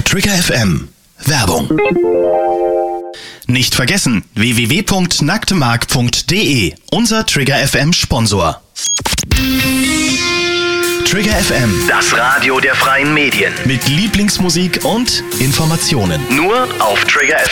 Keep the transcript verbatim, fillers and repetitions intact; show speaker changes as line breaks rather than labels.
Trigger F M. Werbung. Nicht vergessen, w w w punkt nacktemark punkt d e, unser Trigger F M Sponsor. Trigger F M, das Radio der freien Medien. Mit Lieblingsmusik und Informationen. Nur auf Trigger F